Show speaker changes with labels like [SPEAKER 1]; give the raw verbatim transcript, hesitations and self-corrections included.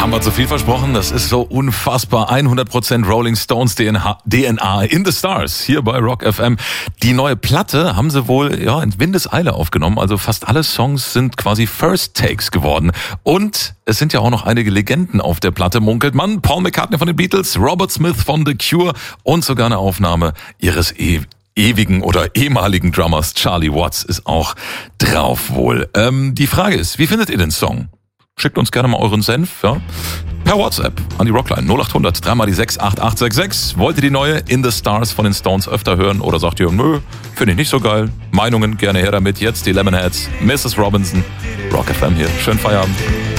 [SPEAKER 1] Haben wir zu viel versprochen? Das ist so unfassbar. hundert Prozent Rolling Stones D N A in the Stars hier bei Rock F M. Die neue Platte haben sie wohl ja in Windeseile aufgenommen. Also fast alle Songs sind quasi First Takes geworden. Und es sind ja auch noch einige Legenden auf der Platte, munkelt man. Paul McCartney von den Beatles, Robert Smith von The Cure und sogar eine Aufnahme ihres e ewigen oder ehemaligen Drummers Charlie Watts ist auch drauf wohl. Ähm, die Frage ist, wie findet ihr den Song? Schickt uns gerne mal euren Senf, ja. Per WhatsApp an die Rockline null acht hundert drei mal die sechs acht acht sechs sechs. Wollt ihr die neue In the Stars von den Stones öfter hören oder sagt ihr, nö, finde ich nicht so geil? Meinungen gerne her damit. Jetzt die Lemonheads, Missus Robinson, Rock F M hier. Schönen Feierabend.